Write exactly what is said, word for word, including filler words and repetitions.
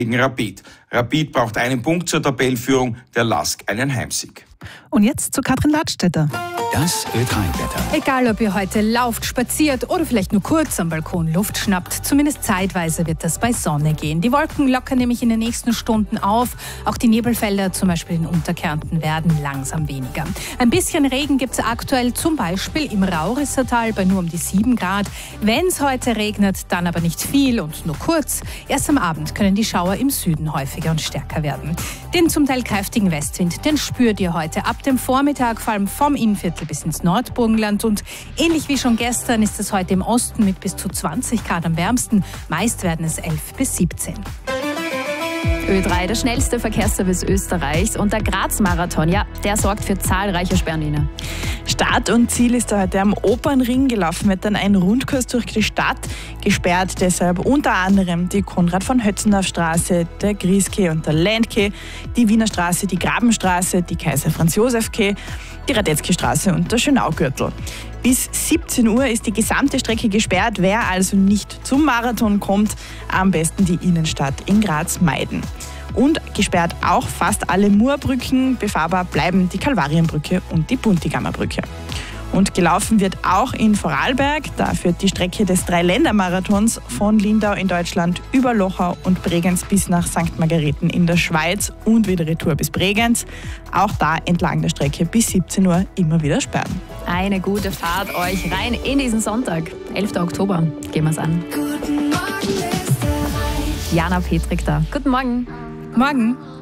gegen Rapid. Rapid braucht einen Punkt zur Tabellenführung, der Lask einen Heimsieg. Und jetzt zu Katrin Ladstätter. Das Ö drei Wetter. Egal, ob ihr heute lauft, spaziert oder vielleicht nur kurz am Balkon Luft schnappt, zumindest zeitweise wird das bei Sonne gehen. Die Wolken lockern nämlich in den nächsten Stunden auf. Auch die Nebelfelder, zum Beispiel in Unterkärnten, werden langsam weniger. Ein bisschen Regen gibt es aktuell zum Beispiel im Raurissertal bei nur um die sieben Grad. Wenn es heute regnet, dann aber nicht viel und nur kurz. Erst am Abend können die Schauer im Süden häufiger und stärker werden. Den zum Teil kräftigen Westwind, den spürt ihr heute ab dem Vormittag, vor allem vom Innviertel bis ins Nordburgenland. Und ähnlich wie schon gestern ist es heute im Osten mit bis zu zwanzig Grad am wärmsten. Meist werden es elf bis siebzehn. Ö drei, der schnellste Verkehrsservice Österreichs, und der Graz-Marathon, ja, der sorgt für zahlreiche Sperrlinien. Start und Ziel ist heute am Opernring. Gelaufen wird dann ein Rundkurs durch die Stadt. Gesperrt deshalb unter anderem die Konrad-von-Hötzendorf-Straße, der Grieske und der Ländke, die Wiener Straße, die Grabenstraße, die Kaiser-Franz-Josef-Quai, die Radetzky-Straße und der Schönaugürtel. Bis siebzehn Uhr ist die gesamte Strecke gesperrt. Wer also nicht zum Marathon kommt, am besten die Innenstadt in Graz meiden. Und gesperrt auch fast alle Murbrücken. Befahrbar bleiben die Kalvarienbrücke und die Buntigammer-Brücke. Und gelaufen wird auch in Vorarlberg. Da führt die Strecke des Dreiländermarathons von Lindau in Deutschland über Lochau und Bregenz bis nach Sankt Margareten in der Schweiz und wieder retour bis Bregenz. Auch da entlang der Strecke bis siebzehn Uhr immer wieder sperren. Eine gute Fahrt euch rein in diesen Sonntag, elften Oktober. Gehen wir es an. Guten Morgen, Österreich. Jana Petrik da. Guten Morgen. Morgen.